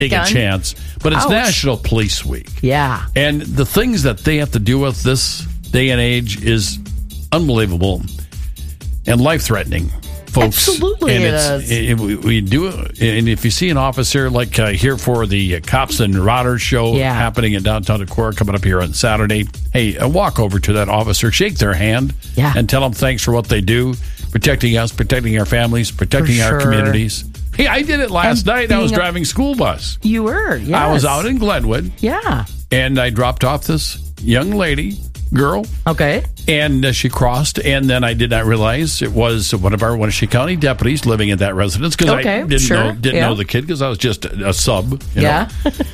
take a chance. But it's National Police Week. Yeah. And the things that they have to deal with this day and age is unbelievable and life-threatening, folks. Absolutely, we do it. And if you see an officer, like here for the Cops and Rodders show happening in downtown Decorah, coming up here on Saturday, hey, walk over to that officer, shake their hand, and tell them thanks for what they do, protecting us, protecting our families, protecting our communities. Hey, I did it last night. I was driving school bus. You were, yes. I was out in Glenwood. Yeah. And I dropped off this young lady, girl. Okay. And she crossed, and then I did not realize it was one of our Wenatchee County deputies living in that residence, because I didn't know the kid, because I was just a sub. You know?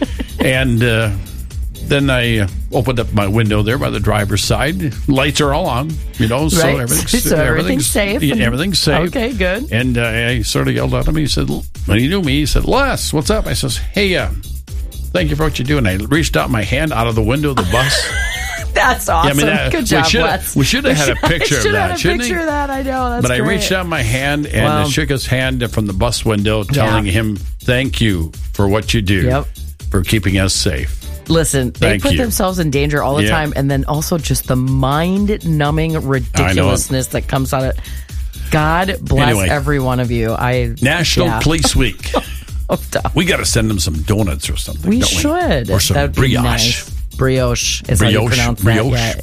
And then I opened up my window there by the driver's side. Lights are all on, so everything's safe. Everything's safe. Okay, good. And I sort of yelled at him. He said, when he knew me, he said, Les, what's up? I says, hey, thank you for what you do. And I reached out my hand out of the window of the bus. That's awesome. Good job, Les. We should have had a picture of that, shouldn't we? I know. That's But I reached out my hand and shook his hand from the bus window, telling him, thank you for what you do, for keeping us safe. Listen, they put themselves in danger all the time, and then also just the mind-numbing ridiculousness that comes out of it. God bless every one of you. National Police Week. We got to send them some donuts or something. We should. Or some brioche. Nice. Brioche is how you pronounce that.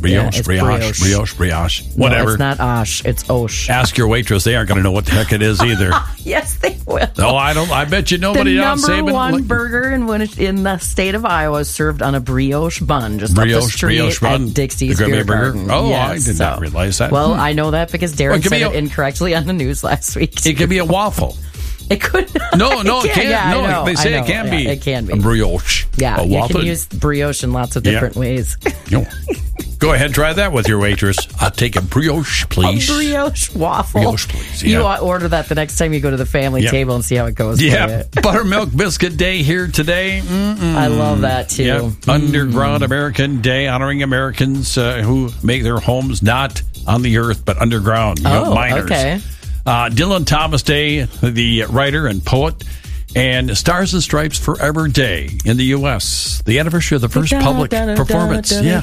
Brioche. Whatever. No, it's not osh. It's osh. Ask your waitress. They aren't going to know what the heck it is either. Yes, they will. No, I don't. I bet you nobody else. The number one burger in the state of Iowa is served on a brioche bun, just up the street at Dixie's Beer Garden. Oh, yes, I did not realize that. Well, I know that because Darren said it incorrectly on the news last week. It could be a waffle. It could. No, it can't. Yeah, they say it can be. It can be a brioche. Yeah, you can use brioche in lots of different ways. Go ahead, try that with your waitress. I'll take a brioche, please. A brioche waffle. Brioche, please. You order that the next time you go to the family table and see how it goes. Yeah, Buttermilk Biscuit Day here today. I love that too. Yeah. Underground American Day, honoring Americans who make their homes not on the earth but underground. Miners. Okay. Dylan Thomas Day, the writer and poet, and Stars and Stripes Forever Day in the U.S. The anniversary of the first public performance. May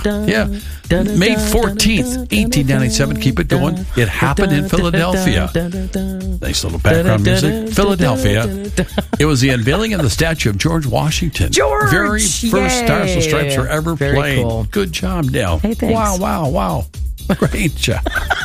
14th, 1897. Keep it going. It happened in Philadelphia. Nice little background music. Philadelphia. It was the unveiling of the statue of George Washington. Very first Stars and Stripes Forever played. Cool. Good job, Dale. Hey, thanks. Wow. Great job.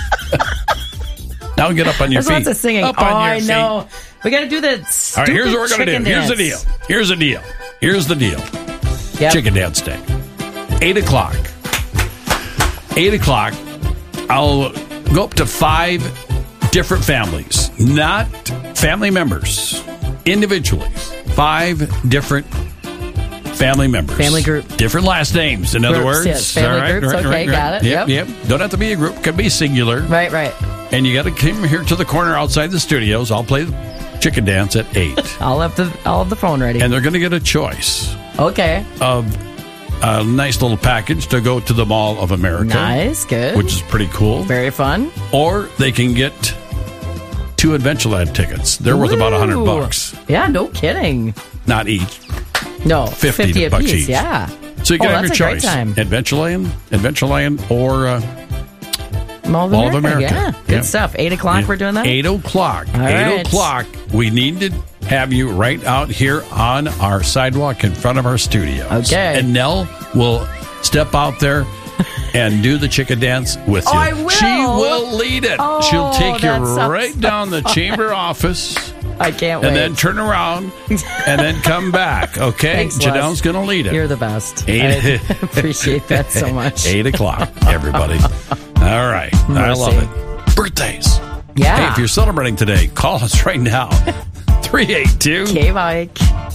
Now get up on your feet. There's lots of singing. I know. We got to do the stupid All right, here's what we're going to do. dance. Here's the deal. Yep. Chicken Dance Day. 8 o'clock. 8 o'clock, I'll go up to 5 different families. Not family members. Individually. 5 different family members. Family group. Different last names, in other words. Yes. Family groups. Okay, got it. Yep. Don't have to be a group. Can be singular. Right. And you got to come here to the corner outside the studios. I'll play the chicken dance at 8. I'll have the phone ready. And they're going to get a choice. Okay. Of a nice little package to go to the Mall of America. Nice, good. Which is pretty cool. Very fun. Or they can get 2 Adventureland tickets. They're worth about $100. Yeah, no kidding. Not each. No, 50 bucks each. Yeah. So you can have your choice. Great time. Adventureland, or Mall of America. Yeah, good stuff. 8 o'clock, we're doing that? 8 o'clock. All 8 o'clock. We need to have you right out here on our sidewalk in front of our studios. Okay. And Nell will step out there and do the chicken dance with you. I will. She will lead it. She'll take you right down the chamber office. I can't wait. And then turn around and then come back. Okay? Thanks, Janelle's going to lead it. You're the best. I appreciate that so much. 8 o'clock, everybody. All right. Mercy. I love it. Birthdays. Yeah. Hey, if you're celebrating today, call us right now. 382 K-Mike.